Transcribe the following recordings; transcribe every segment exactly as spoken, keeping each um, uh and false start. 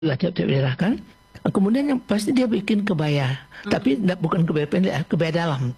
tiap-tiap daerah kan. Kemudian yang pasti dia bikin kebaya, hmm. tapi bukan kebaya pendek, kebaya dalam.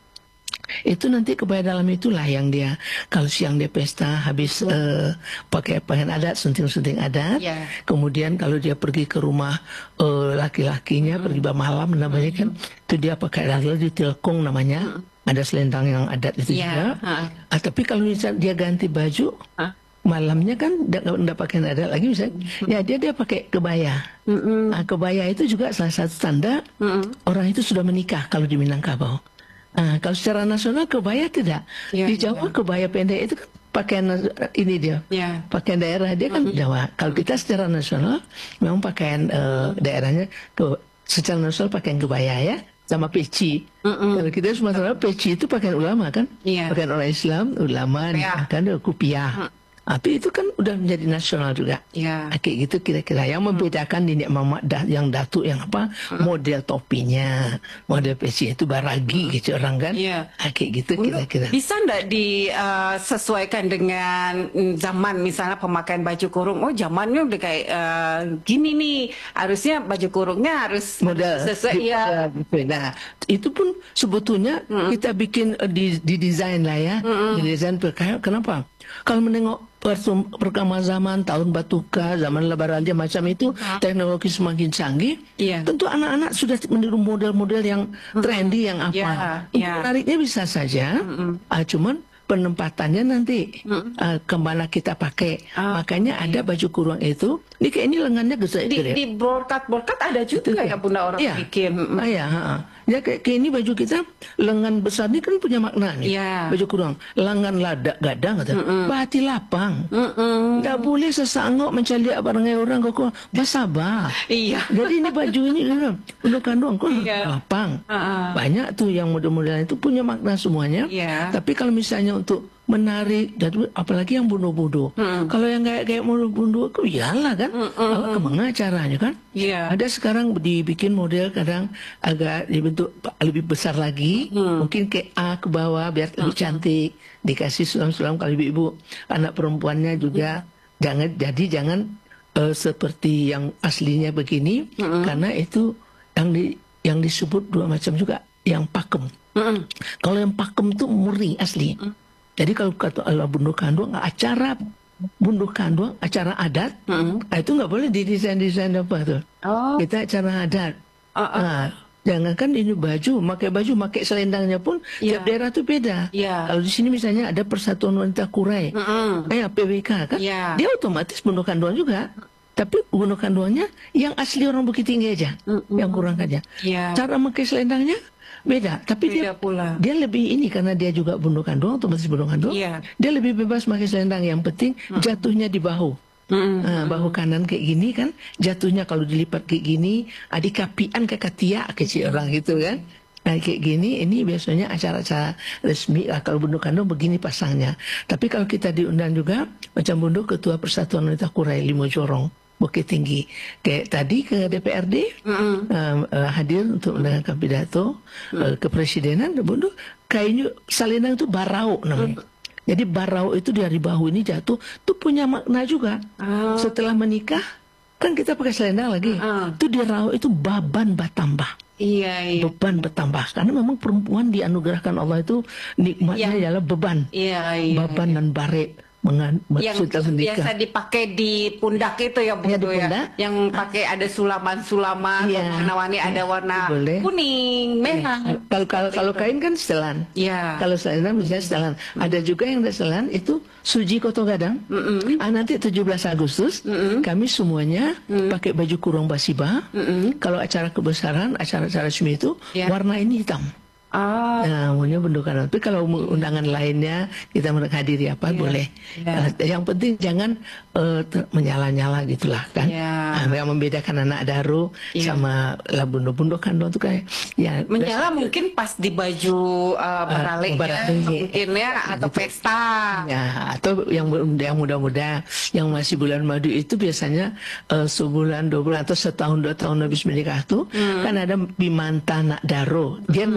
Itu nanti kebaya dalam itulah yang dia kalau siang dia pesta habis hmm. uh, pakai pakaian adat, sunting-sunting adat. Yeah. Kemudian kalau dia pergi ke rumah uh, laki-lakinya hmm. pergi malam namanya hmm. kan, itu dia pakai lalu di tilkung namanya. Hmm. Ada selendang yang adat itu yeah. juga. Uh. Ah, tapi kalau dia ganti baju. Uh. Malamnya kan nggak pakai nada lagi misalnya, mm-hmm. ya dia dia pakai kebaya. Mm-hmm. Nah, kebaya itu juga salah satu tanda mm-hmm. orang itu sudah menikah kalau di Minangkabau. Nah, kalau secara nasional kebaya tidak. Yeah, di Jawa yeah. kebaya pendek itu kan pakaian ini dia, yeah. pakaian daerah dia kan mm-hmm. Jawa. Kalau kita secara nasional memang pakaian uh, daerahnya ke secara nasional pakaian kebaya ya. Sama peci. Mm-mm. Kalau kita Sumatera peci itu pakaian ulama kan, yeah. pakaian orang Islam, ulama, yeah. kan kupiah. Mm. Tapi itu kan udah menjadi nasional juga. Ya. Kayak gitu kira-kira. Yang membedakan di Mamak yang Datuk yang apa? Hmm. Model topinya, model peci itu baragi hmm. gitu orang kan. Ya. Kayak gitu kira-kira. Bisa nggak disesuaikan uh, dengan zaman misalnya pemakaian baju kurung? Oh zamannya udah kayak uh, gini nih. Harusnya baju kurungnya harus model sesuai. Ya. Gitu. Nah itu pun sebetulnya hmm. kita bikin uh, di, di desain lah ya. Hmm. Di desain berkaya. Kenapa? Kalau menengok perkembangan zaman, tahun batuka, zaman lebaran dia macam itu, ha? Teknologi semakin canggih, yeah. tentu anak-anak sudah meniru model-model yang trendy, yang apa. Yeah, yeah. Menariknya bisa saja, mm -mm. Uh, cuman penempatannya nanti mm. uh, kemana kita pakai. Oh, makanya okay. ada baju kurung itu, ini kayak ini lengannya gede. Di, di borkat-borkat ada juga ya bunda orang yeah. bikin. Ah, ya, ha. Ya kayak, kayak ini baju kita lengan besar ini kan punya makna nih. Yeah. Baju kurung lengan ladak gadang kata. Mm -mm. Bahati lapang. Mm -mm. Nggak boleh sesangok mencari barangnya orang kok bersabar. Iya. Jadi ini baju ini untuk kandung kok yeah. lapang. Uh -uh. Banyak tuh yang model-model itu punya makna semuanya. Yeah. Tapi kalau misalnya untuk menarik, dan apalagi yang bunuh-bunuh. Mm. Kalau yang kayak kayak bunuh-bunuh, kok iyalah kan? Mm -mm. Kemana caranya kan? Yeah. Ada sekarang dibikin model kadang agak dibentuk lebih besar lagi, mm. mungkin kayak A ke bawah biar lebih mm. cantik, dikasih sulam-sulam kalau ibu-ibu anak perempuannya juga mm. jangan jadi jangan uh, seperti yang aslinya begini, mm. karena itu yang di yang disebut dua macam juga, yang pakem. Mm. Kalau yang pakem tuh murni asli. Mm. Jadi kalau kata Allah bunduh kandung, acara bunduh kandung, acara adat, mm-hmm. nah, itu nggak boleh didesain-desain apa tuh. Oh. Kita acara adat. Uh, uh. Nah, jangankan ini baju, pakai baju, pakai selendangnya pun yeah. tiap daerah tuh beda. Yeah. Kalau di sini misalnya ada Persatuan Wanita Kurai, mm-hmm. kayak P W K kan, yeah. dia otomatis bunduh kandung juga. Tapi bunduh kandungnya yang asli orang Bukit Tinggi aja, mm-hmm. yang kurang aja. Yeah. Cara pakai selendangnya beda, tapi beda dia pula. Dia lebih ini karena dia juga bunduh kandung, otomatis bunduh kandung. Yeah. Dia lebih bebas pakai selendang, yang penting mm. jatuhnya di bahu. Mm. Nah, bahu kanan kayak gini kan, jatuhnya kalau dilipat kayak gini, adik kapian ke katia kecil orang gitu kan. Nah kayak gini, ini biasanya acara-acara resmi lah, kalau bunduh kandung begini pasangnya. Tapi kalau kita diundang juga, macam bunduh Ketua Persatuan Wanita Kurai Limo Jorong, Bukit Tinggi, kayak tadi ke D P R D, mm-hmm. uh, uh, hadir untuk mendengarkan pidato mm-hmm. uh, kepresidenan, bunduh kayaknya selendang itu barau namanya. Mm-hmm. Jadi barau itu dari bahu ini jatuh, tuh punya makna juga. Oh. Setelah menikah, kan kita pakai selendang lagi, uh-huh. itu di rau itu beban bertambah. Iya, iya. Beban bertambah, karena memang perempuan dianugerahkan Allah itu nikmatnya ya. Adalah beban, iya, iya, beban iya. dan baret. Mengan, yang biasa dipakai di pundak itu ya Bu ya, ya. Yang pakai ada sulaman-sulaman, ya. Warna-warni ya. Ada warna boleh. Kuning, merah. Ya. Kalau kalau kalau kain kan setelan. Ya. Kalau selendang bisa setelan. Mm. Ada juga yang setelan itu Suji Koto Gadang. Mm -mm. Ah, nanti tujuh belas Agustus mm -mm. kami semuanya mm. pakai baju kurung basiba. Mm -mm. Kalau acara kebesaran, acara-acara resmi itu ya. Warna ini hitam. Oh. Nah, maunya bendukan. Tapi kalau undangan lainnya kita menghadiri apa yeah. boleh. Yeah. Uh, yang penting jangan uh, menyala-nyala gitulah kan. Yeah. Nah, yang membedakan anak daru yeah. sama lah bunduh-bunduh kan itu kayak ya. Menyala biasa, mungkin pas di baju uh, baralik uh, ya, mungkin ya atau gitu. Pesta. Ya, atau yang yang muda-muda yang masih bulan madu itu biasanya uh, sebulan dua bulan atau setahun dua tahun habis menikah tuh hmm. kan ada bimanta anak daru. Dia hmm. nemenin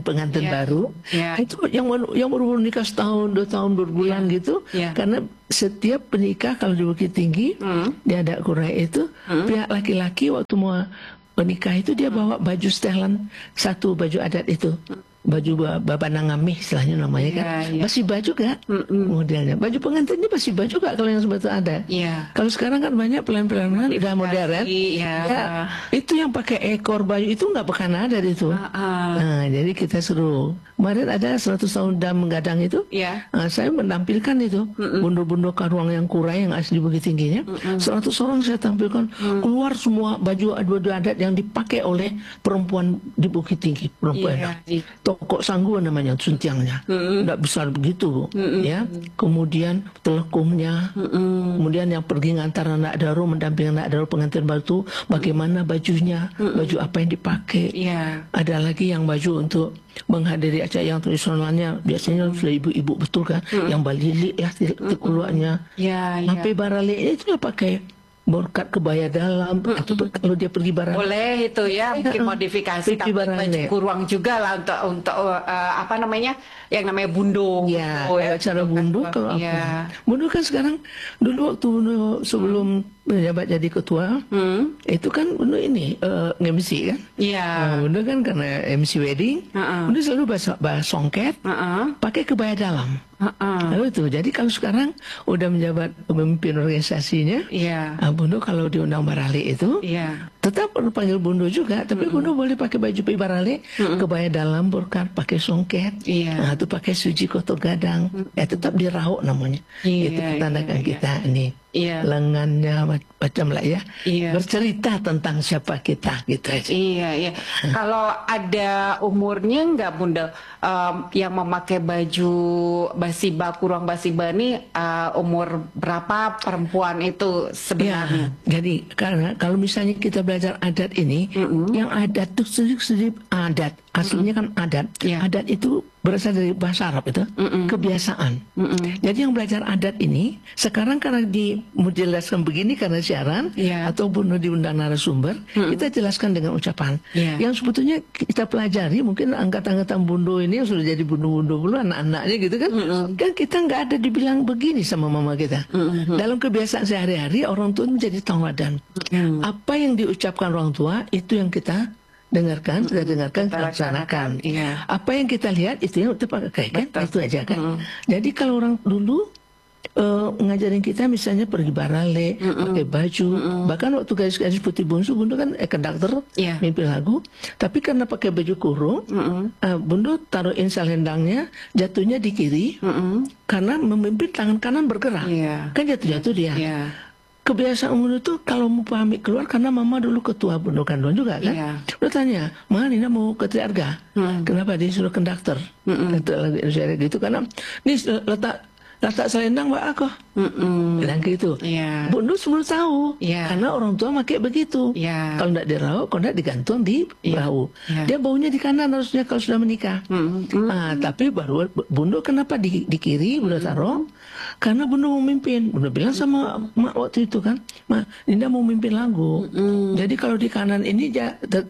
pengantin yeah. baru. Yeah. Itu yang yang baru nikah setahun, dua tahun, berbulan yeah. gitu. Yeah. Karena setiap penikah kalau di Bukit Tinggi, mm. di Adat Kurai itu, mm. pihak laki-laki waktu mau menikah itu dia bawa baju setelan satu baju adat itu. Baju babanangami istilahnya namanya kan, yeah, yeah. Basi baju gak mm -mm. modelnya, baju pengantin ini basi baju gak kalau yang sebetulnya ada. Yeah. Kalau sekarang kan banyak pelan-pelan udah modern, yeah. ya, itu yang pakai ekor baju itu nggak pernah ada itu. Uh -uh. Nah, jadi kita suruh. Kemarin ada seratus tahun dam gadang itu, yeah. nah, saya menampilkan itu bundo-bundo karuang yang kurai yang asli Bukit Tingginya, mm -mm. seratus orang saya tampilkan mm. keluar semua baju baju adat yang dipakai oleh perempuan di Bukit Tinggi, perempuan. Yeah. Tokok Sangguan namanya, suntiangnya, mm-hmm. nggak besar begitu, mm-hmm. ya. Kemudian telekumnya, mm-hmm. kemudian yang pergi ngantar anak daro, mendampingi anak daro pengantin baru, bagaimana bajunya, mm-hmm. baju apa yang dipakai. Yeah. Ada lagi yang baju untuk menghadiri acara yang tradisionalnya, biasanya sudah ibu-ibu betul kan, mm-hmm. yang balilik ya, keluarnya, yeah, yeah. sampai baraliknya itu ya pakai borkat kebaya dalam, hmm. atau kalau dia pergi barang boleh itu ya, mungkin modifikasi tapi baju kurang juga lah untuk untuk uh, apa namanya yang namanya bundo. Ya, oh, ya cara bundo kalau ya. Apa? Bundo kan sekarang, dulu waktu bundo sebelum menjabat jadi ketua, hmm. itu kan bundo ini uh, M C kan? Iya. Nah, bundo kan karena M C wedding, uh -uh. bundo selalu bahas, bahas songket, uh -uh. pakai kebaya dalam. Uh -uh. Lalu itu, jadi kalau sekarang udah menjabat pemimpin organisasinya, yeah. uh, bundo kalau diundang barale itu, yeah. tetap perlu panggil bundo juga, tapi mm -hmm. bundo boleh pakai baju barale, mm -hmm. kebaya dalam, borkat, pakai songket, yeah. nah, itu pakai suji koto gadang, mm -hmm. ya tetap dirauk namanya, yeah, itu pertandakan yeah, kita yeah. ini. Iya. Lengannya macam lah ya, iya. bercerita tentang siapa kita gitu aja. Iya, iya. Kalau ada umurnya nggak Bunda um, yang memakai baju basiba, kurang basiba ini uh, umur berapa perempuan itu sebenarnya? Ya, jadi karena kalau misalnya kita belajar adat ini, mm -hmm. yang adat itu sedikit-sedikit adat, aslinya mm -hmm. kan adat. Yeah. Adat itu berasal dari bahasa Arab itu, mm -mm. kebiasaan. Mm -mm. Jadi yang belajar adat ini sekarang karena di menjelaskan begini karena siaran, yeah. ataupun diundang narasumber, mm -mm. kita jelaskan dengan ucapan. Yeah. Yang sebetulnya kita pelajari mungkin angkatan-angkatan bundo ini yang sudah jadi bundo-bundo dulu anak-anaknya gitu kan, mm -mm. kan kita nggak ada dibilang begini sama mama kita. Mm -mm. Dalam kebiasaan sehari-hari orang tua menjadi tauladan. Mm -mm. Apa yang diucapkan orang tua itu yang kita dengarkan, mm -hmm. kita dengarkan, kita laksanakan. Iya. Apa yang kita lihat itu yang kita pakai kan, itu aja kan. Mm -hmm. Jadi kalau orang dulu uh, ngajarin kita misalnya pergi barale, mm -hmm. pakai baju, mm -hmm. bahkan waktu gadis-gadis putih bungsu, Bundo kan eh, konduktor, yeah. mimpin lagu, tapi karena pakai baju kurung, mm -hmm. uh, Bundo taruhin selendangnya, jatuhnya di kiri, mm -hmm. karena memimpin tangan kanan bergerak, yeah. kan jatuh-jatuh dia. Yeah. Kebiasaan Bundo tuh kalau mau pamit keluar, karena mama dulu ketua Bundo Kandon juga kan, yeah. udah tanya, Ma Nina mau ke Triarga, mm. kenapa dia suruh konduktor, mm -mm. gitu karena nih letak letak selendang mbak aku, mm -mm. bilang gitu, yeah. Bundo sebelum tahu, yeah. karena orang tua pakai begitu, yeah. kalau tidak dirauk, kalau tidak digantung di bahu, yeah. dia baunya di kanan harusnya kalau sudah menikah, mm -mm. ah, tapi baru Bundo kenapa di, di kiri Bundo taruh? Karena Bundo mau mimpin. Bundo bilang sama mak waktu itu kan, Ma, Dinda mau mimpin lagu. Mm. Jadi kalau di kanan ini ya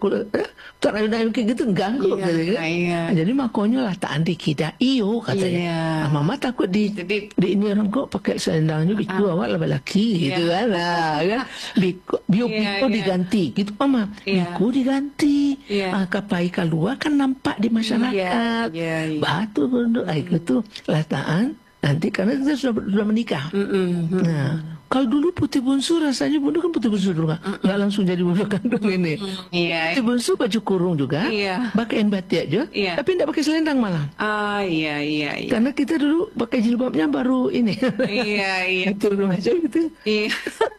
terakhir kayak gitu ganggu. Iya, gitu, kan? Iya. Jadi makanya lah tak anti kita iyo katanya. Iya. Nah, mama takut di, Jadi, di ini orang kok pakai selendangnya gitu uh, awak laki gitu iya. kan. Nah, kan biko bio iya, biko iya. diganti gitu mama. Iya. Biko diganti. Iya. Ah, kapai keluar kan nampak di masyarakat. Iya, iya, iya. Batu Bundo mm. itu lataan nanti karena kita sudah, sudah menikah. Mm -mm. Nah, kalau dulu putih bungsu rasanya Bundo kan putih bungsu dulu nggak mm -mm. langsung jadi Bundo Kandung ini. Mm -mm. Yeah. Putih bungsu baju kurung juga, yeah. pakaiin batik aja, yeah. tapi tidak pakai selendang malah. Ah iya iya. iya. Karena kita dulu pakai jilbabnya baru ini. Iya iya. Itu macam itu. Iya.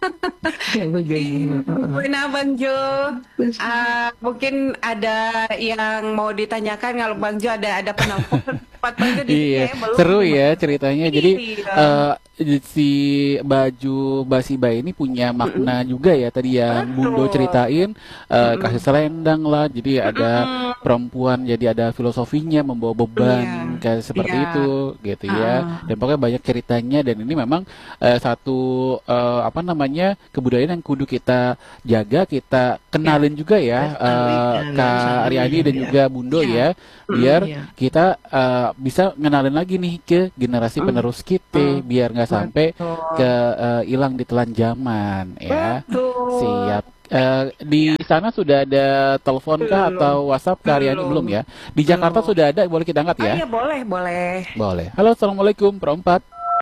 Nah Bang Jo, uh, mungkin ada yang mau ditanyakan kalau Bang Jo ada ada penelpon. Iya, seru ya ceritanya. Jadi uh, si baju basiba ini punya makna mm -hmm. juga ya. Tadi yang Bundo ceritain uh, kasih selendang lah. Jadi ada perempuan jadi ada filosofinya, membawa beban Iya. kayak seperti Iya. itu gitu ya. Ah. Dan pokoknya banyak ceritanya dan ini memang eh, satu eh, apa namanya kebudayaan yang kudu kita jaga, kita kenalin juga ya eh, Lestarikan, Kak lestarikan, Aryani dan ya. juga Bundo Iya. ya, biar Iya. kita eh, bisa ngenalin lagi nih ke generasi penerus kita, biar nggak sampai ke eh, hilang ditelan zaman ya. Betul. Siap. Eh, di sana sudah ada telepon kah Belum. atau WhatsApp Kak Aryani? Belum. Belum ya. Di Jakarta Belum. sudah ada, boleh kita angkat Ah, ya? iya boleh, boleh. Boleh. Halo, assalamualaikum, perempat.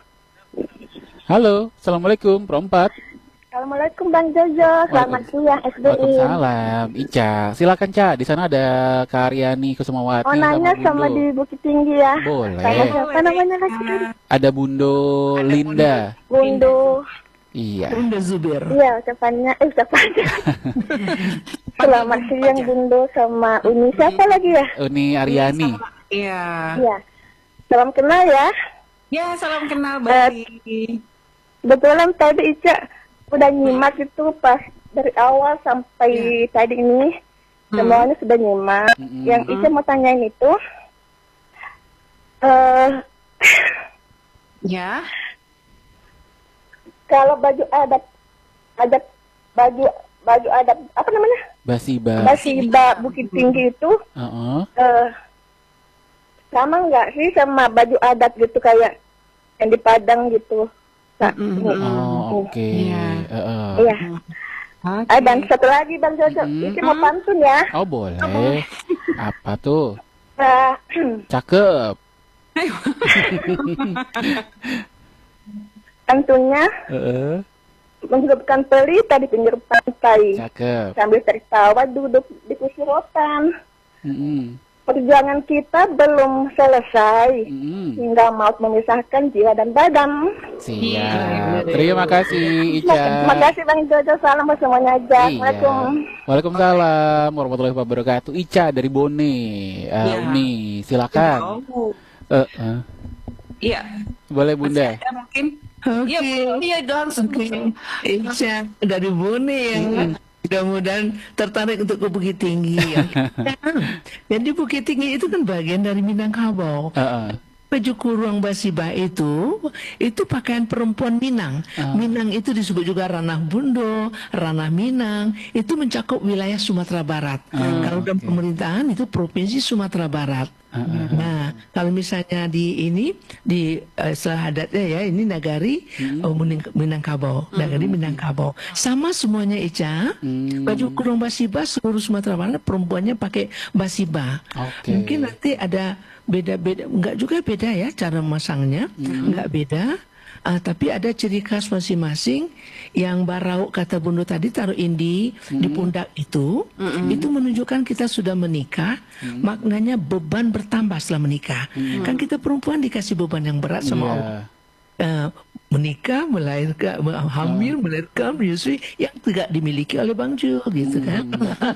Halo, assalamualaikum, perempat. Assalamualaikum Bang Jojo, selamat siang S B I. Waalaikumsalam, Ica. Silakan Ca. Di sana ada Kak Aryani Kusumawati Mau nanya sama sama Bundo. di Bukit Tinggi ya. Boleh. Sama siapa Boleh. namanya lagi? Ada Bundo Ada Linda. Bundo. Iya. Bunda Zubir. Iya, ucapannya, eh ucapannya. Selamat siang Bundo sama Uni. Siapa lagi ya? Uni Aryani. Iya. Iya. Salam kenal ya. Ya, salam kenal Bali. Kebetulan tadi Ica udah nyimak itu pas dari awal sampai tadi ini. Semuanya sudah nyimak. Mm-mm. Yang Ica mau tanyain itu, eh Ya. kalau baju adat, adat baju baju adat apa namanya? Basiba. Basiba Bukit Tinggi itu Heeh. eh sama nggak sih sama baju adat gitu kayak yang di Padang gitu? Nah, ini. Oh, oke. Iya. Heeh. Iya. Oke. Eh, dan satu lagi Bang Jojo, Mm-mm. Ica mau pantun ya. Oh, boleh. Apa tuh? Nah, Cakep. pantunnya Heeh. menghidupkan pelita di pinggir pantai. Cakep. Sambil tertawa duduk di kursi rotan. Mm-mm. Perjuangan kita belum selesai. Mm-mm. Hingga maut memisahkan jiwa dan badan. Siap. Terima kasih Ica. Terima kasih Bang Jojo, salam buat semuanya aja. Iya. Assalamualaikum. Waalaikumsalam warahmatullahi wabarakatuh. Ica dari Bone. Uh, Iya. Uni, silakan. Oh, Eh, eh. iya. Boleh Bunda. Ada mungkin. Oke. Iya, iya langsung. Oke, Ica dari Bone yang mudah-mudahan tertarik untuk ke Bukit Tinggi. Ya. Jadi Bukit Tinggi itu kan bagian dari Minangkabau. Heeh. Baju kurung Basiba itu itu pakaian perempuan Minang. Minang itu disebut juga ranah Bundo, ranah Minang. Itu mencakup wilayah Sumatera Barat. Kalau dalam pemerintahan itu provinsi Sumatera Barat. Nah, kalau misalnya di ini di uh, istilah adatnya ya ini nagari oh, Mining- Minangkabau, nagari Minangkabau. Sama semuanya Ica. Baju kurung Basiba seluruh Sumatera Barat perempuannya pakai Basiba. Oke. Mungkin nanti ada beda-beda, enggak juga beda ya cara memasangnya, enggak beda. Ah, tapi ada ciri khas masing-masing. Yang barau kata Bundo tadi taruh indi di pundak itu, itu menunjukkan kita sudah menikah. Maknanya beban bertambah setelah menikah. Kan kita perempuan dikasih beban yang berat sama Allah. Iya. Eh, menikah, melahirkan, hamil, melahirkan, menyusui yang tidak dimiliki oleh Bang Jul gitu kan.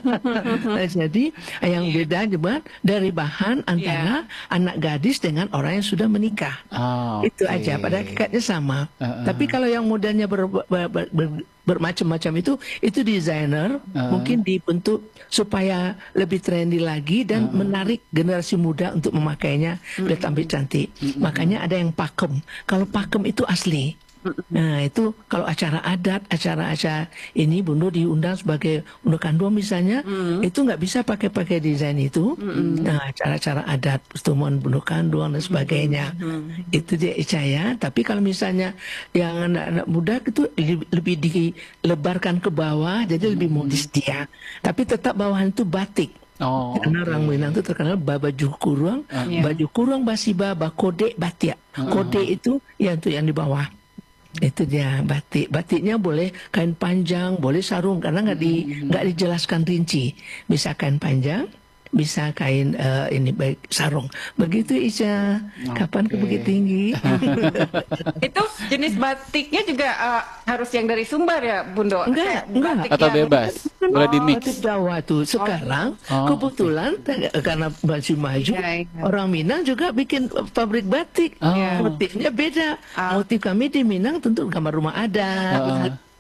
Nah, jadi yang beda cuma dari bahan antara anak gadis dengan orang yang sudah menikah. Ah, Itu oke. aja, pada hakikatnya sama. Uh-uh. Tapi kalau yang modelnya ber, ber, ber- ber- bermacam-macam itu, itu desainer Uh-uh. mungkin dibentuk supaya lebih trendy lagi dan menarik generasi muda untuk memakainya biar tampil cantik. Makanya ada yang pakem. Kalau pakem itu asli. Nah itu kalau acara adat, acara-acara ini Bundo diundang sebagai undukan dua misalnya, itu nggak bisa pakai-pakai desain itu. Nah acara-acara adat, pertemuan undukan dua dan sebagainya, itu dia Ica ya. Tapi kalau misalnya yang anak-anak muda itu li- lebih dilebarkan ke bawah, jadi lebih modis dia. Tapi tetap bawahan itu batik. Oh, Karena orang Minang itu terkenal ba- baju kurung, Iya. baju kurung basiba, bakode, batik. Kode itu ya itu yang di bawah. Itu dia batik. Batiknya boleh kain panjang, boleh sarung karena nggak di nggak dijelaskan rinci. Bisa kain panjang, bisa kain eh, ini baik sarung. Begitu Ica. Kapan ke Oke. Bukit Tinggi? Itu jenis batiknya juga eh, harus yang dari Sumbar ya, Bundo? Enggak, Kayak enggak. batik Atau yang- bebas? Boleh di mix? Batik Jawa tuh sekarang Oh, kebetulan te- karena masih maju Iya, iya. orang Minang juga bikin pabrik batik. Oh. Motifnya beda. Ah. Motif kami di Minang tentu gambar rumah adat. Ah.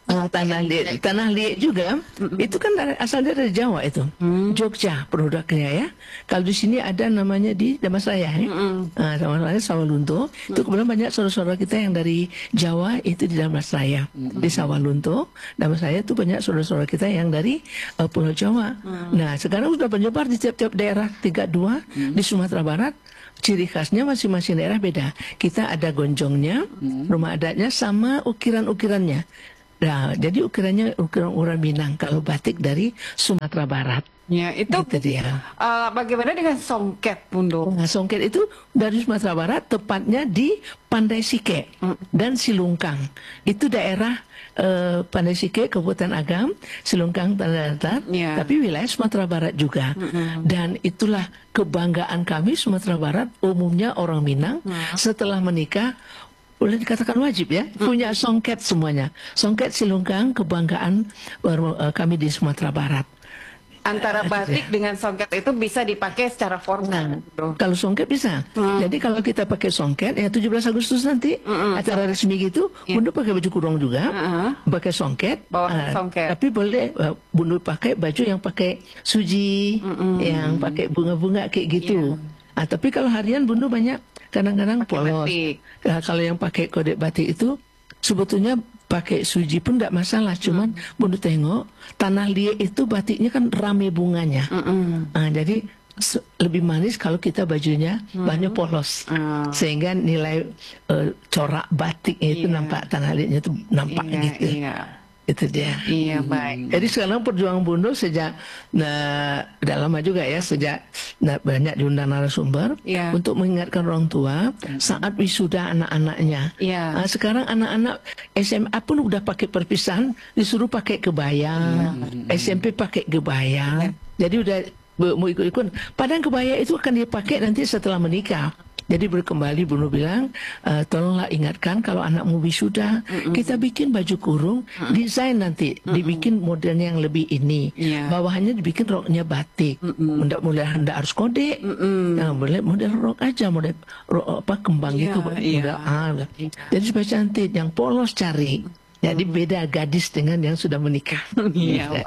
Uh, tanah liat, tanah liat juga mm-hmm. itu kan dari, asal dia dari Jawa itu, mm. Jogja produknya ya. Kalau di sini ada namanya di Damastraya ya, mm-hmm. uh, Damastraya Sawalunto. Mm-hmm. Itu kemudian banyak saudara-saudara kita yang dari Jawa itu di Damastraya, mm-hmm. di Sawalunto, Damastraya itu banyak saudara-saudara kita yang dari uh, Pulau Jawa. Mm-hmm. Nah sekarang sudah menyebar di tiap-tiap daerah tiga puluh dua mm-hmm. di Sumatera Barat. Ciri khasnya masing-masing daerah beda. Kita ada gonjongnya, mm-hmm. rumah adatnya sama ukiran-ukirannya. Nah, jadi ukirannya ukiran-ukiran Minang kalau batik dari Sumatera Barat. Ya, itu gitu dia. Uh, bagaimana dengan songket, Bundo? Nah, songket itu dari Sumatera Barat, tepatnya di Pandai Sike mm. dan Silungkang. Itu daerah uh, Pandai Sike, Kabupaten Agam, Silungkang, Tanah Datar, yeah. tapi wilayah Sumatera Barat juga. Mm-hmm. Dan itulah kebanggaan kami Sumatera Barat, umumnya orang Minang, mm. setelah menikah, boleh dikatakan wajib ya, hmm. punya songket semuanya. Songket Silungkang, kebanggaan uh, kami di Sumatera Barat. Antara batik dengan songket itu bisa dipakai secara formal. Nah, kalau songket bisa. Hmm. Jadi kalau kita pakai songket, ya tujuh belas Agustus nanti, hmm. acara resmi gitu, yeah. Bunda pakai baju kurung juga, uh-huh. pakai songket. Bawa uh, songket. Tapi boleh uh, Bunda pakai baju yang pakai suji, hmm. yang pakai bunga-bunga kayak gitu. Yeah. Ah, tapi kalau harian Bunda banyak kadang-kadang polos. Nah, kalau yang pakai kodek batik itu sebetulnya pakai suji pun tidak masalah. Cuman hmm. Bunda tengok tanah liat itu batiknya kan rame bunganya. Hmm. Nah, jadi lebih manis kalau kita bajunya hmm. banyak polos, hmm. sehingga nilai uh, corak batiknya itu yeah. nampak, tanah liatnya itu nampak yeah, gitu. Yeah. Itu dia. Iya, baik. Jadi sekarang perjuangan Bundo sejak nah, udah lama juga ya, sejak nah, banyak diundang narasumber yeah. untuk mengingatkan orang tua mm-hmm. saat wisuda anak-anaknya. Yeah. Nah, sekarang anak-anak S M A pun udah pakai perpisahan, disuruh pakai kebaya, mm-hmm. S M P pakai kebaya. Yeah. Jadi udah mau ikut-ikut. Padahal kebaya itu akan dipakai nanti setelah menikah. Jadi berkembali Bruno bilang, uh, tolonglah ingatkan kalau anakmu wisuda, mm-mm. kita bikin baju kurung, mm-mm. desain nanti, mm-mm. dibikin modelnya yang lebih ini, yeah. bawahannya dibikin roknya batik, mudah mudah hendak harus kode, nah, boleh model rok aja, model rok apa kembang yeah, itu, yeah. ah, yeah. jadi supaya cantik, yang polos cari. Jadi beda gadis dengan yang sudah menikah. Iya.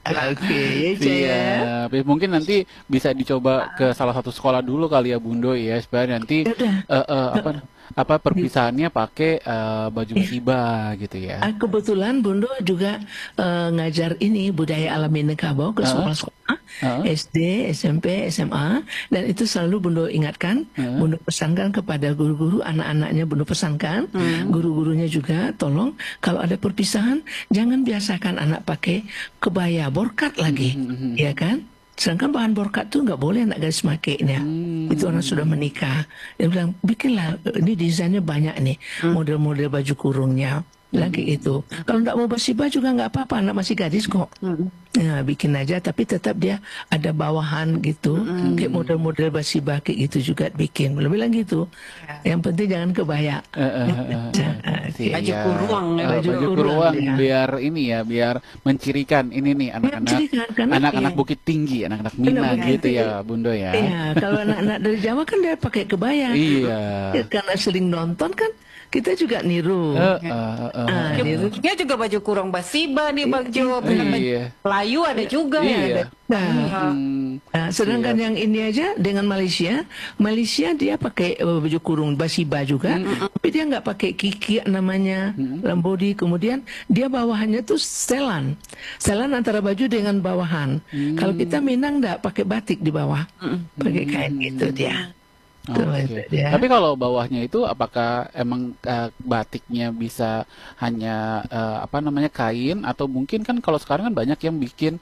Oke, ya. Mungkin nanti bisa dicoba ke salah satu sekolah dulu kali ya Bundo ya, supaya nanti uh, uh, apa apa perpisahannya pakai uh, baju musibah gitu ya. Kebetulan Bundo juga uh, ngajar ini budaya alam Minangkabau ke sekolah-sekolah uh, uh. S D, S M P, S M A, dan itu selalu Bundo ingatkan, uh. Bundo pesankan kepada guru-guru, anak-anaknya Bundo pesankan, uh. guru-gurunya juga tolong kalau ada perpisahan jangan biasakan anak pakai kebaya borkat lagi, uh. ya kan? Sedangkan bahan borkat tuh nggak boleh anak gadis makainya. Hmm. Itu orang sudah menikah. Dia bilang, bikinlah, ini desainnya banyak nih, model-model hmm. baju kurungnya. Bilang kayak gitu. Kalau nggak mau bersibah juga nggak apa-apa, anak masih gadis kok. Hmm. Nah, bikin aja, tapi tetap dia ada bawahan gitu. Hmm. Kayak model-model bersibah kayak gitu juga bikin. Belum bilang gitu. Ya. Yang penting jangan kebaya. Uh, uh, uh, uh, baju kurung. Uh, baju, baju kurung ya. Biar ini ya, biar mencirikan ini nih anak-anak anak-anak iya. Bukit Tinggi, anak-anak Minang gitu ya, Bundo ya. Iya, kalau anak-anak dari Jawa kan dia pakai kebaya. Iya. Karena sering nonton kan, kita juga niru. Uh, uh, uh, uh, uh. Nirunya juga baju kurung basiba nih, baju iya. Melayu ada juga. Iya. Ya, ada. Nah, hmm. nah, sedangkan Siap. yang ini aja dengan Malaysia, Malaysia dia pakai uh, baju kurung basiba juga, hmm. tapi dia nggak pakai kiki namanya, hmm. lambodi. Kemudian dia bawahannya tuh setelan, setelan antara baju dengan bawahan. Hmm. Kalau kita Minang nggak pakai batik di bawah, hmm. pakai kain hmm. gitu dia. Okay. Ya. Tapi kalau bawahnya itu apakah emang uh, batiknya bisa hanya uh, apa namanya kain, atau mungkin kan kalau sekarang kan banyak yang bikin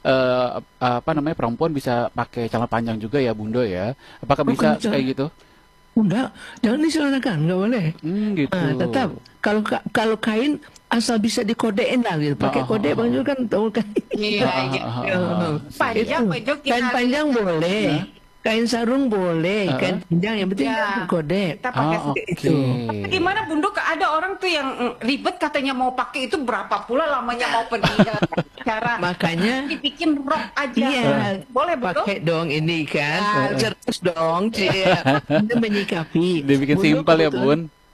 uh, apa namanya perempuan bisa pakai celana panjang juga ya Bundo ya? Apakah oh, bisa kayak gitu? Enggak, jangan diselanakan, nggak boleh. Hmm, gitu. Nah, tetap kalau kalau kain asal bisa dikodein lah gitu. Pakai oh, kode oh, baju kan tahu kan? Iya, panjang baju kain panjang boleh. Nah. Kain sarung boleh, uh, kain panjang yang penting ya, kode. Kita pakai oh, okay. itu. Tapi gimana Bundo? Ada orang tuh yang ribet katanya mau pakai itu berapa pula lamanya mau pergi cara. Makanya dibikin rok aja. Iya, boleh betul. Pakai dong ini kan, cerdas dong, Cia. Itu menyikapi. Dibikin simpel ya Bun.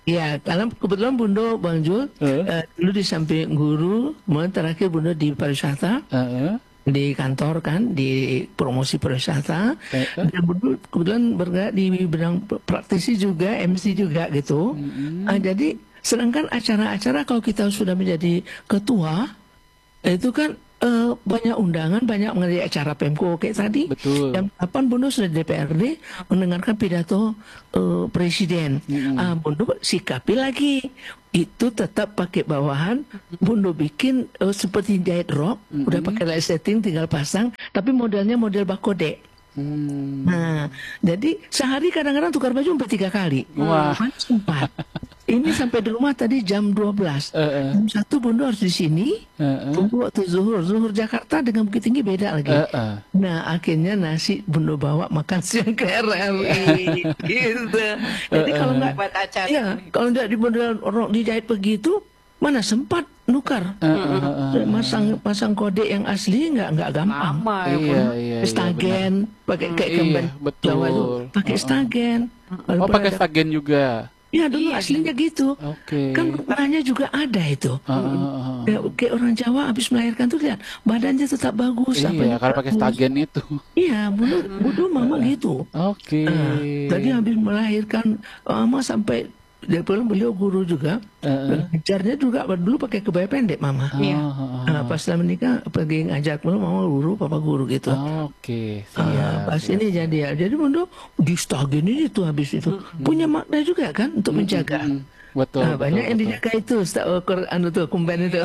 Iya, karena kebetulan Bundo Bang Jul uh. uh, dulu di samping guru, kemudian terakhir Bundo di pariwisata. Uh -uh. Di kantor kan, di promosi pariwisata, eh, eh. dan kebetulan bergerak di bidang praktisi juga, M C juga gitu. Mm-hmm. uh, jadi sedangkan acara-acara kalau kita sudah menjadi ketua, itu kan uh, banyak undangan, banyak mengenai acara Pemko kayak tadi. Betul. Yang kapan Bundo sudah di D P R D mendengarkan pidato uh, presiden, mm-hmm. uh, Bundo sikapi lagi. Itu tetap pakai bawahan, Bundo bikin uh, seperti jahit rok, mm-hmm. udah pakai light setting tinggal pasang, tapi modelnya model bakode. Mm. Nah, jadi sehari kadang-kadang tukar baju sampai tiga kali. Wah. Sempat. Ini sampai di rumah tadi jam dua belas. Uh -uh. Jam satu Bundo harus di sini. Uh -uh. Tunggu waktu zuhur. Zuhur Jakarta dengan Bukit Tinggi beda lagi. Uh -uh. Nah, akhirnya nasi Bundo bawa makan siang ke R R I. Gitu. Jadi uh -uh. kalau nggak buat acara. Ya, kalau nggak di model orang dijahit begitu, mana sempat nukar. Uh -uh. Masang pasang kode yang asli nggak nggak gampang. Lama, ya, iya, iya, stagen, iya, pakai kayak gambar iya, Jawa itu, pakai uh -uh. stagen. Oh, pakai stagen juga. Ya dulu iya, aslinya gitu. Okay. Kan warnanya juga ada itu. Uh, uh, uh. Ya, kayak orang Jawa habis melahirkan tuh lihat badannya tetap bagus. Iya, karena pakai stagen itu. Iya, bunuh bunuh mama gitu. Oke. Okay. Uh, jadi habis melahirkan mama sampai dia pulang beliau guru juga. Uh, ngajarnya juga dulu pakai kebaya pendek mama. Iya. Uh, uh, uh. Nah, pas setelah menikah pergi ngajar dulu mama guru, papa guru gitu. Oke. Okay, uh, pas siap. Ini jadi ya. Jadi Bundo di stagen ini tuh habis itu hmm. punya makna juga kan untuk hmm. menjaga. Hmm. Betul, nah, betul, banyak betul. yang dijaga itu anu tuh kumben itu.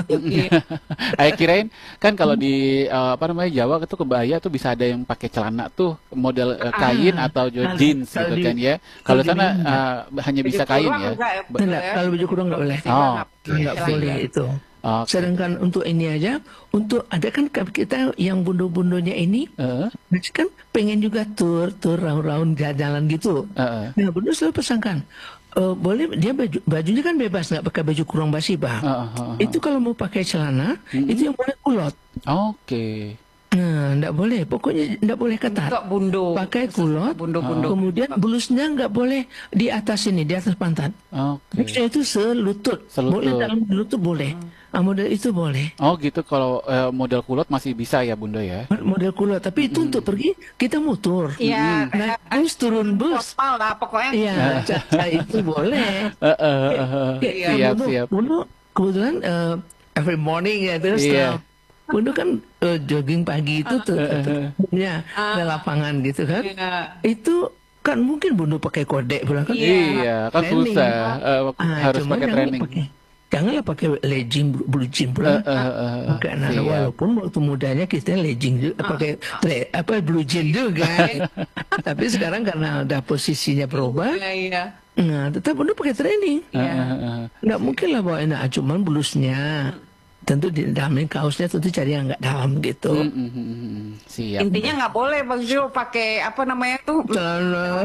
Saya kirain kan kalau di uh, apa namanya Jawa itu kebaya tuh bisa ada yang pakai celana tuh model uh, kain ah, atau jeans gitu di, kan ya. Kalau sana uh, hanya bisa kain ya. Enggak, kalau baju kurung nggak boleh. Oh, nggak okay. boleh itu. Okay. Sedangkan untuk ini aja, untuk ada kan kita yang bundo-bundonya ini, uh. kan pengen juga tur, tur round-round jalan gitu. Uh. Nah, Bundo selalu pesankan. Uh, boleh dia baju, bajunya kan bebas nggak pakai baju kurung basibah. Uh, uh, uh, itu kalau mau pakai celana hmm. itu yang boleh kulot. Oke. Okay. Nah, nggak boleh. Pokoknya nggak boleh ketat. Bundo. Pakai kulot. Bundo-bundo. Kemudian blusnya nggak boleh di atas ini, di atas pantat. Oke. Okay. Itu selutut. selutut. Boleh dalam lutut boleh. Hmm. Ah, model itu boleh. Oh gitu, kalau uh, model kulot masih bisa ya Bunda ya? Model kulot, tapi itu mm. untuk pergi kita mutur. Iya. Naik bus, turun bus. Kapal lah pokoknya. Iya, caca itu boleh. Uh, uh, uh, ya, siap, Bundo, siap. Bundo kebetulan uh, every morning ya terus. Iya. Bundo kan uh, jogging pagi itu tuh, uh, uh, ya, uh, ke lapangan gitu kan. Uh, itu kan mungkin Bundo pakai kode pulang kan. Iya, iya kan training. Susah. Uh, ah, harus pakai training. Pake. Janganlah pakai legging, blue jean pula. Uh, uh, uh, Karena siap. Walaupun waktu mudanya kita legging juga, uh, pakai tre, apa blue jean juga. Tapi sekarang karena udah posisinya berubah, uh, iya. Nah tetap udah pakai training. Uh, uh, uh, nggak siap. Mungkin lah bawa enak, cuman blusnya. Uh. Tentu di dalamnya kaosnya tentu cari yang nggak dalam gitu. Mm, mm, mm, siap. Intinya nggak boleh Bang Zul pakai apa namanya tuh celana.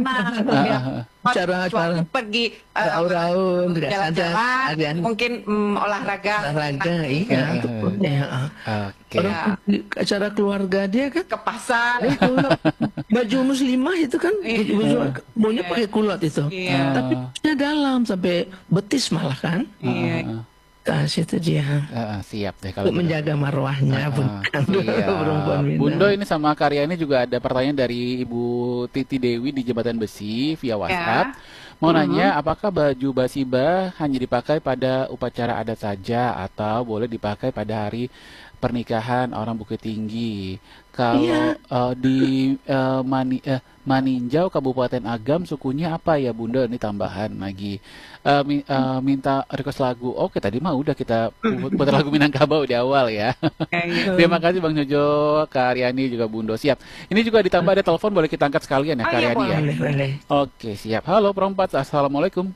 Nah, cara cara pergi raun-raun, uh, jalan-jalan, mungkin um, olahraga. Olahraga, iya. Ya. Oke. Orang acara keluarga dia kan ke pasar. Itu, baju muslimah itu kan baju maunya pakai kulot itu. Iya. Tapi dalam sampai betis malah kan. Iya. Nah, situ dia. Uh, siap deh kalau untuk menjaga marwahnya, uh, bukan iya. perempuan Minang. Bundo ini sama Karya ini juga ada pertanyaan dari Ibu Titi Dewi di Jembatan Besi via WhatsApp. Ya. Mau uh-huh. nanya, apakah baju basiba hanya dipakai pada upacara adat saja atau boleh dipakai pada hari pernikahan orang Bukit Tinggi? Kalau yeah. uh, di uh, Mani, uh, Maninjau, Kabupaten Agam, sukunya apa ya Bunda? Ini tambahan lagi. Uh, mi, uh, minta request lagu. Oke, tadi mah udah kita putar lagu Minangkabau di awal ya. Terima kasih Bang Jojo, Kak Aryani juga Bundo. Siap. Ini juga ditambah ada telepon, boleh kita angkat sekalian ya, Kak Aryani ya. Oke, siap. Halo Perompat, Assalamualaikum.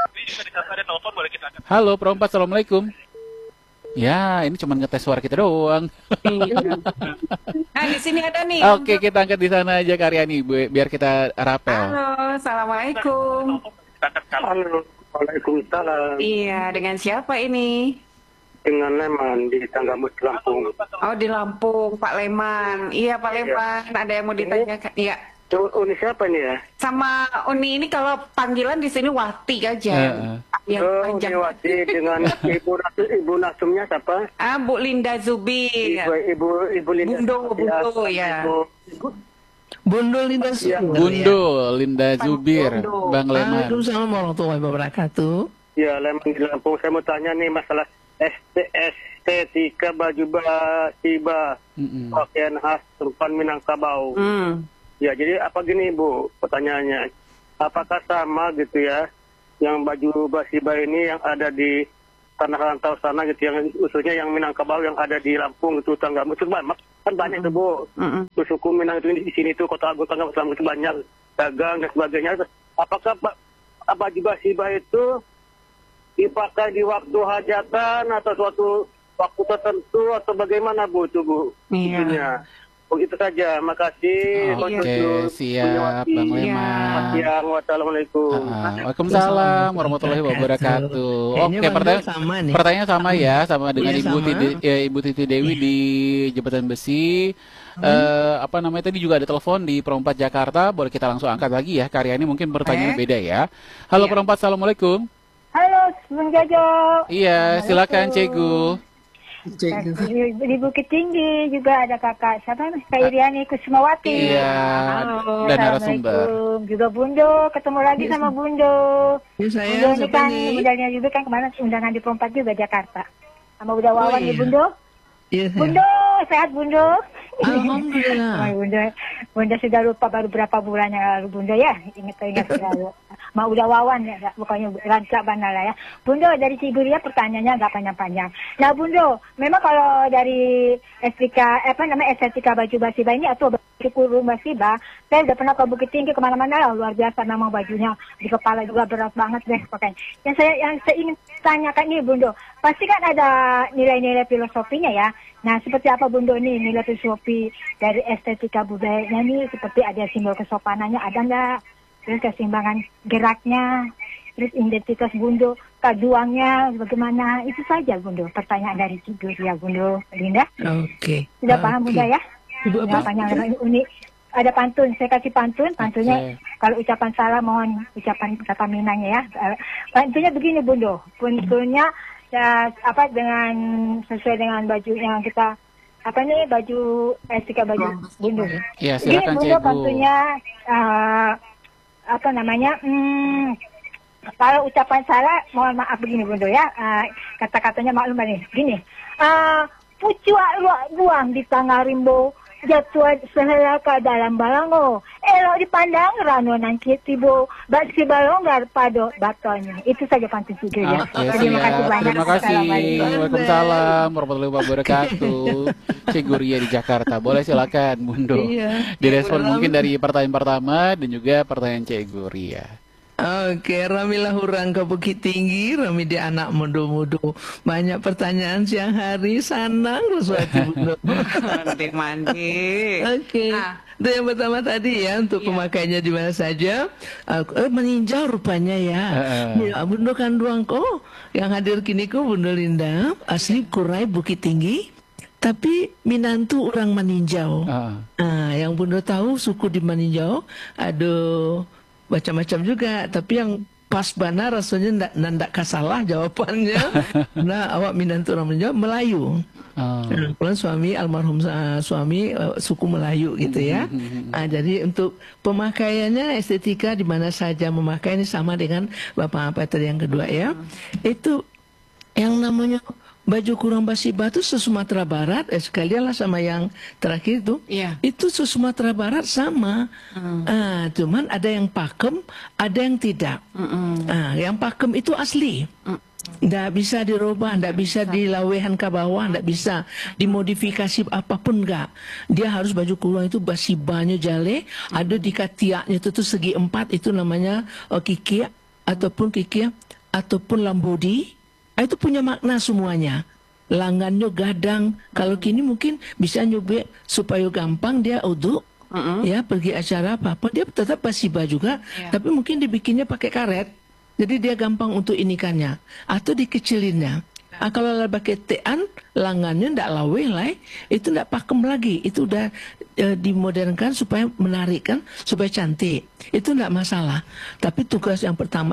Halo Perompat, Assalamualaikum. Ya, ini cuma ngetes suara kita doang. Nah, di sini ada nih. Oke, untuk... kita angkat di sana aja Karyani, biar kita rapel. Halo, Assalamualaikum. Halo, Waalaikumsalam. Iya, dengan siapa ini? Dengan Leman di Tanggamus Lampung. Oh, di Lampung, Pak Leman. Iya, Pak Leman. Iya. Ada yang mau ditanyakan? Iya. Uni siapa nih ya? Sama Uni ini kalau panggilan di sini Wati aja. Uh, uh. yang Oh, panjang. Uniwati dengan ibu Nasum, ibu Nasumnya siapa? Ah, Bu Linda Zubir. Ibu ibu ibu Linda. Bundo, Bundo ya. Ibu, ibu, Bundul Linda Iya. Zubir. Bundo, Linda Zubir, Bundo. Bang Leman. Waalaikumsalam warahmatullahi wabarakatuh. ya, Leman di Lampung. Saya mau tanya nih masalah est- estetika baju basiba, Mm-mm. pakaian khas perempuan Minangkabau. Hmm. Ya, jadi apa gini Bu, pertanyaannya. Apakah sama gitu ya, yang baju basiba ini yang ada di tanah rantau sana gitu, yang usulnya yang Minangkabau yang ada di Lampung itu, Tanggamus itu banyak, kan banyak tuh Bu. Mm-mm. Suku Minang itu di sini tuh, Kota Agung Tanggamus Lampung itu banyak, dagang dan sebagainya. Apakah ba- baju basiba itu dipakai di waktu hajatan atau suatu waktu tertentu atau bagaimana Bu itu Bu? Iya. Itunya. Begitu saja, makasih. Oke, Maksudku, siap, Uniwati. Bang Iya. Leman. Siang, wassalamualaikum. Ah, Waalaikumsalam warahmatullahi wabarakatuh. Kayaknya Oke, Bang pertanyaan Dul sama nih. pertanyaan sama ya, sama dengan Iya, Ibu sama. Titi, ya, Ibu Titi Dewi di Jembatan Besi. Eh, apa namanya tadi juga ada telepon di Perempat Jakarta, boleh kita langsung angkat lagi ya. Karya ini mungkin pertanyaan Eh? beda ya. Halo Iya. Perempat, assalamualaikum. Halo, Bung Jojo. Iya, silakan Cegu. Cek. Di, di Bukit Tinggi juga ada kakak siapa nih? Kak Iriani Kusumawati. Iya, Halo. dan narasumber. Assalamualaikum. Juga Bundo, ketemu lagi Yes. sama Bundo. Ya saya Bundo ini siapa kan nih? modalnya juga kan kemarin undangan di Perempat juga Jakarta. Sama udah Oh, Wawan iya. nih Bundo. Iya saya. Bundo, sehat Bundo. Alhamdulillah. Oh, Bunda, Bunda sudah lupa baru berapa bulan yang lalu Bunda ya, ingat-ingat selalu. Mau udah Wawan ya, nggak, pokoknya rancak banala ya. Bunda dari Siguria pertanyaannya nggak panjang-panjang. Nah Bunda, memang kalau dari estetika, apa namanya estetika baju basiba ini atau baju kurung basiba, saya udah pernah ke Bukit Tinggi kemana-mana lah, luar biasa memang bajunya, di kepala juga berat banget deh pokoknya. Yang saya yang saya ingin tanyakan nih Bunda, pasti kan ada nilai-nilai filosofinya ya. Nah, seperti apa Bundo nih nilai filosofi dari estetika budayanya nih, seperti ada simbol kesopanannya, ada nggak? Terus keseimbangan geraknya, terus identitas Bundo, kaduangnya bagaimana? Itu saja Bundo, pertanyaan dari tidur ya Bundo. Linda, Oke. sudah paham Oke. Bunda ya? Ibu Nggak apa? panjang lebar, unik. Ada pantun, saya kasih pantun, pantunnya Oke. kalau ucapan salah mohon ucapan kata Minangnya ya. Eh, Pantunnya begini Bundo, pantunnya ya apa dengan sesuai dengan baju yang kita apa nih baju estetika baju Bundo. Iya, Begini silakan Bundo Cegu. pantunnya eh, apa namanya? Hmm, kalau ucapan salah mohon maaf begini Bundo ya. Eh, kata-katanya maklum nih. Gini. Eh, pucua luak buang di tengah rimbo, jatuh sehelaka dalam balango, elok dipandang ranonan kitibo, basi balonggar pado batonya. Itu saja pantun tiga ya. Oke, Terima kasih siap. banyak. Terima kasih. Assalamualaikum. Waalaikumsalam warahmatullahi wabarakatuh. Ciguria di Jakarta. Boleh silakan, Bundo. Iya. Direspon Ram- mungkin dari pertanyaan pertama dan juga pertanyaan Ciguria. Oke, Ramilah hurang ke Bukit Tinggi, Rami di anak mudo-mudo. Banyak pertanyaan siang hari, sanang Ruswati Bundo. Mandi-mandi. Oke. Ah. Itu yang pertama tadi ya, untuk Iya. pemakaiannya di mana saja. Aku- Eh, meninjau rupanya ya. Heeh. Ya, Bundo Kanduangko yang hadir kini ko Bundo Linda, asli Kurai Bukit Tinggi, tapi Minantu orang meninjau. Ah. Nah, yang Bundo tahu suku di Maninjau ada macam-macam juga, tapi yang pas bana rasanya ndak ndak kasalah jawabannya. Nah, awak Minantu orang Maninjau Melayu. Ah. Nah, kebetulan suami almarhum uh, suami uh, suku Melayu gitu ya. Nah, jadi untuk pemakaiannya estetika di mana saja memakai ini sama dengan Bapak apa tadi yang kedua ya. Itu yang namanya baju kurang basi batu se-Sumatera Barat, eh, sekalian lah sama yang terakhir itu. Iya. Itu se-Sumatera Barat sama. Ah, cuman ada yang pakem, ada yang tidak. Ah, yang pakem itu asli. Nggak bisa dirubah, nggak bisa dilawehan ke bawah, nggak bisa dimodifikasi apapun nggak. Dia harus baju kurung itu basi banyak jale, ada di katiaknya itu tuh segi empat itu namanya uh, kikia ataupun kikia ataupun lambodi. Ah, itu punya makna semuanya. Langannya gadang. Kalau kini mungkin bisa nyobek supaya gampang dia uduk. Ya pergi acara apa-apa dia tetap basiba juga, Iya. tapi mungkin dibikinnya pakai karet. Jadi dia gampang untuk inikannya atau dikecilinnya. Ah, kalau pakai tean, langannya ndak lawe lah, itu ndak pakem lagi. Itu udah e, dimodernkan supaya menarik kan, supaya cantik. Itu ndak masalah. Tapi tugas yang pertama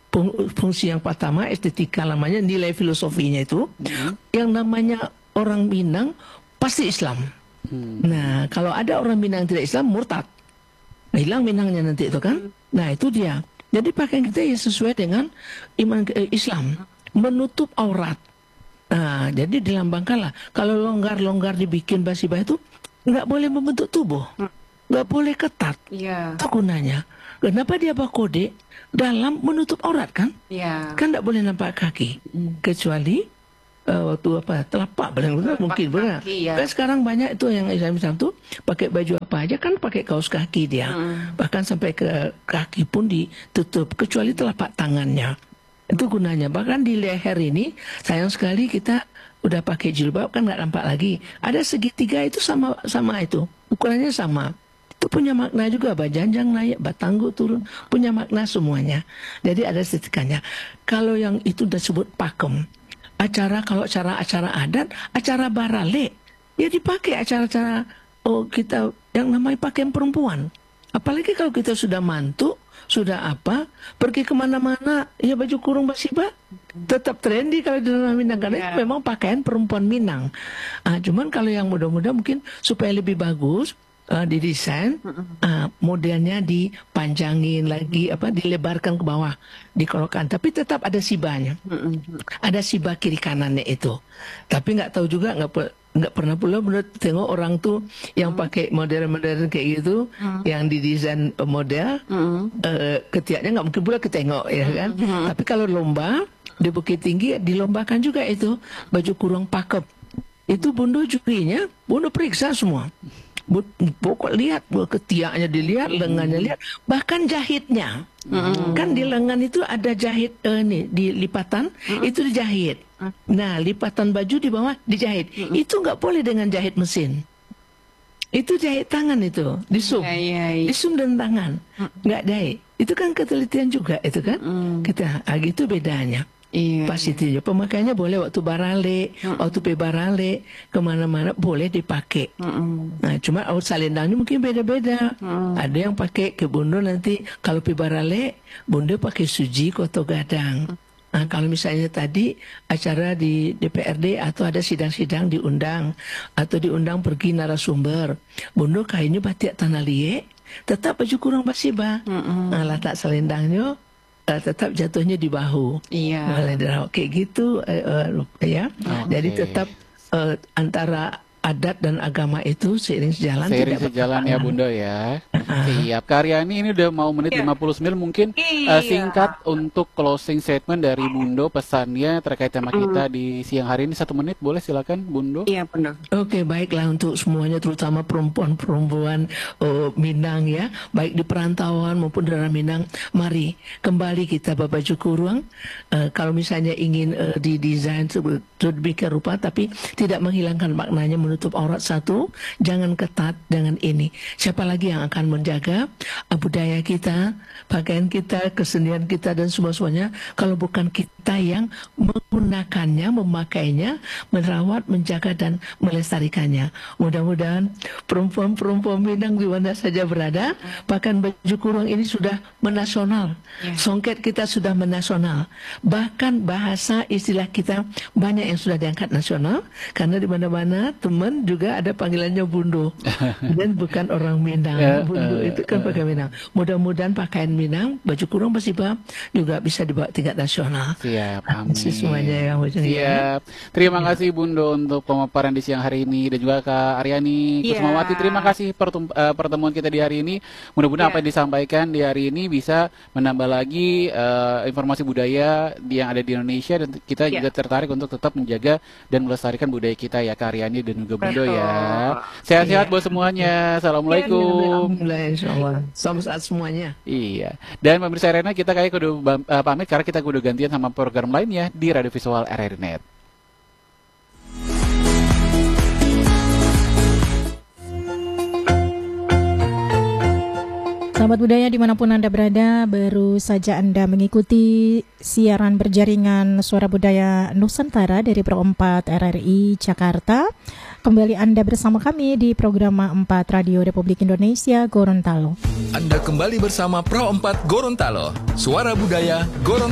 fungsi yang pertama, estetika namanya, nilai filosofinya itu. Hmm. Yang namanya orang Minang pasti Islam. Hmm. Nah, kalau ada orang Minang tidak Islam, murtad. Nah, hilang Minangnya nanti itu kan. Nah, itu dia. Jadi pakaian kita ya sesuai dengan iman eh, Islam, menutup aurat. Nah, jadi dilambangkanlah. Kalau longgar-longgar dibikin basibah itu nggak boleh membentuk tubuh, nggak boleh ketat. Yeah. Itu gunanya. Kenapa dia bawa kode dalam menutup aurat kan? Yeah. Kan nggak boleh nampak kaki, mm. kecuali uh, waktu apa telapak paling benar mungkin benar. Ya. Kan sekarang banyak itu yang Islam-Islam tuh pakai baju apa aja kan pakai kaos kaki dia, mm. bahkan sampai ke kaki pun ditutup kecuali telapak tangannya. Itu gunanya. Bahkan di leher ini sayang sekali kita udah pakai jilbab kan nggak nampak lagi. Ada segitiga itu sama sama itu ukurannya sama. Itu punya makna juga, bajanjang naik, batanggu turun, punya makna semuanya. Jadi ada estetikanya. Kalau yang itu disebut pakem, acara kalau acara acara adat, acara barale, ya dipakai acara-acara oh kita yang namanya pakaian perempuan. Apalagi kalau kita sudah mantu, sudah apa, pergi kemana-mana, ya baju kurung basibah tetap trendy kalau di dalam Minang karena yeah. itu memang pakaian perempuan Minang. Ah, cuman kalau yang muda-muda mungkin supaya lebih bagus. Uh, didesain, uh, modelnya dipanjangin lagi, apa dilebarkan ke bawah, dikolokkan. Tapi tetap ada sibanya, ada sibah kiri kanannya itu. Tapi nggak tahu juga, nggak nggak pernah pula benar tengok orang tuh yang pakai model-model kayak gitu, mm. yang didesain model, mm. uh, ketiaknya nggak mungkin pula ketengok ya kan. Mm. Tapi kalau lomba di Bukit Tinggi dilombakan juga itu baju kurung pakem. Itu bundo jurinya, bundo periksa semua. Pokok lihat, ketiaknya dilihat, lengannya lihat, bahkan jahitnya. Mm. Kan di lengan itu ada jahit uh, nih di lipatan, mm. itu dijahit. Nah, lipatan baju di bawah dijahit. Mm. Itu nggak boleh dengan jahit mesin. Itu jahit tangan itu, disum, yeah, yeah, yeah. disum dan tangan, nggak jahit. Itu kan ketelitian juga itu kan. Mm. Kita, ah, gitu bedanya. Iya, pas itu iya. Pemakaiannya boleh waktu barale, mm. waktu pe barale kemana-mana boleh dipakai. Mm. Nah, cuma out salendangnya mungkin beda-beda. Mm. Ada yang pakai ke bundo nanti kalau pe barale, bundo pakai suji koto gadang. Mm. Nah, kalau misalnya tadi acara di D P R D atau ada sidang-sidang diundang atau diundang pergi narasumber, bundo kayaknya batik tanah liek, tetap baju kurung basibah. Mm. Nah, letak selendangnya Uh, tetap jatuhnya di bahu, iya. Kayak gitu, uh, uh, ya. Oh, jadi okay. tetap uh, antara adat dan agama itu seiring sejalan. Seiring sejalan ya Bunda ya. Siap. Karyani ini udah mau menit yeah. lima puluh sembilan mungkin iya. uh, singkat untuk closing statement dari Bundo pesannya terkait tema mm. kita di siang hari ini satu menit boleh silakan Bundo. Iya Bundo. Oke okay, baiklah untuk semuanya terutama perempuan-perempuan uh, Minang ya baik di perantauan maupun di dalam Minang mari kembali kita berbaju kurung uh, kalau misalnya ingin uh, didesain sedemikian rupa tapi tidak menghilangkan maknanya menutup aurat satu, jangan ketat, jangan ini. Siapa lagi yang akan menjaga budaya kita, pakaian kita, kesenian kita dan semua-semuanya kalau bukan kita yang menggunakannya, memakainya, merawat, menjaga dan melestarikannya. Mudah-mudahan perempuan-perempuan Minang di mana saja berada, pakaian baju kurung ini sudah menasional. Yeah. Songket kita sudah menasional. Bahkan bahasa istilah kita banyak yang sudah diangkat nasional karena di mana-mana teman juga ada panggilannya Bundo dan bukan orang Minang. Yeah, Bundo uh, itu kan uh, pakai Minang. Mudah-mudahan pakaian Minang, baju kurung basibah juga bisa dibawa tingkat nasional. Siap, amin. Semuanya yang siap. Terima ya. kasih Bundo untuk pemaparan di siang hari ini dan juga Kak Aryani yeah. Kusmawati. Terima kasih pertemuan kita di hari ini. Mudah-mudahan yeah. apa yang disampaikan di hari ini bisa menambah lagi uh, informasi budaya yang ada di Indonesia dan kita yeah. juga tertarik untuk tetap menjaga dan melestarikan budaya kita ya Kak Aryani dan juga Bundo ya. Sehat-sehat yeah. buat semuanya. Assalamualaikum. Alhamdulillah insyaallah. Selamat semuanya. Iya. Dan pemirsa Arena kita kayak kudu uh, pamit karena kita kudu gantian sama program lainnya di Radio Visual R R I Net. Sahabat budaya dimanapun Anda berada, baru saja Anda mengikuti siaran berjaringan Suara Budaya Nusantara dari Pro empat R R I Jakarta. Kembali Anda bersama kami di program empat Radio Republik Indonesia Gorontalo. Anda kembali bersama Pro empat Gorontalo, Suara Budaya Gorontalo.